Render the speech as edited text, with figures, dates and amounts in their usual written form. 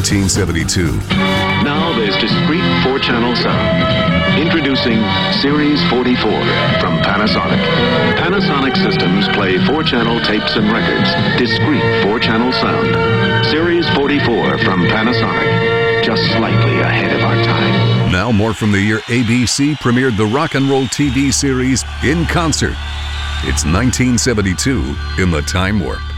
1972. Now there's discrete 4-channel sound. Introducing Series 44 from Panasonic. Panasonic systems play 4-channel tapes and records. Discrete 4-channel sound. Series 44 from Panasonic. Just slightly ahead of our time. Now more from the year ABC premiered the rock and roll TV series In Concert. It's 1972 in the Time Warp.